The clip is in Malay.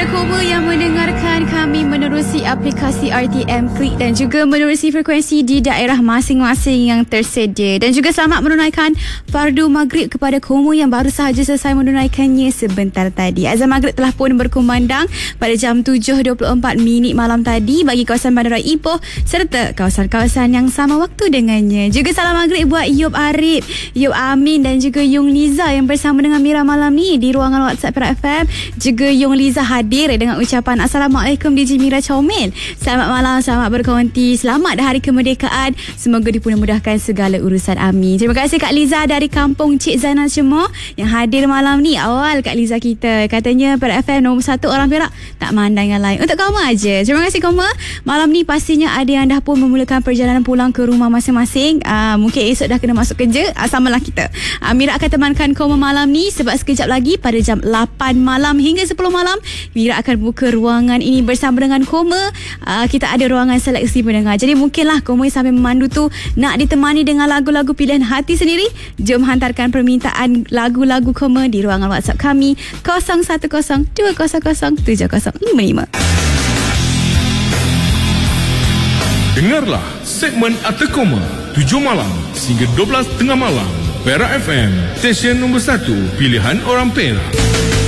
kepada Koma yang mendengarkan kami menerusi aplikasi RTM Klik dan juga menerusi frekuensi di daerah masing-masing yang tersedia. Dan juga selamat menunaikan fardu maghrib kepada Koma yang baru sahaja selesai menunaikannya sebentar tadi. Azan maghrib telah pun berkumandang pada jam 7.24 malam tadi bagi kawasan Bandaraya Ipoh serta kawasan-kawasan yang sama waktu dengannya. Juga salam maghrib buat Yub Arif, Yub Amin dan juga Yung Liza yang bersama dengan Mira malam ni di ruangan WhatsApp Perak FM. Juga Yung Liza hadir dengan ucapan Assalamualaikum DJ Mira Comel. Selamat malam, selamat berkonti, selamat hari kemerdekaan. Semoga dipermudahkan segala urusan, amin. Terima kasih Kak Liza dari kampung Cik Zainal Cemoh yang hadir malam ni. Awal Kak Liza kita katanya Perak FM nombor 1 orang Perak, tak mandang yang lain. Untuk Koma aja. Terima kasih Koma. Malam ni pastinya ada yang dah pun memulakan perjalanan pulang ke rumah masing-masing. Mungkin esok dah kena masuk kerja. Samalah kita. Mira akan temankan Koma malam ni sebab sekejap lagi pada jam 8 malam hingga 10 malam Mira akan buka ruangan ini bersama dengan Koma. Kita ada ruangan seleksi pendengar. Jadi mungkinlah Koma sambil memandu tu nak ditemani dengan lagu-lagu pilihan hati sendiri. Jom hantarkan permintaan lagu-lagu Koma di ruangan WhatsApp kami 0102007055. Dengarlah segmen Arti Koma 7 malam hingga 12 tengah malam. Perak FM, stesen nombor 1 pilihan orang Perak.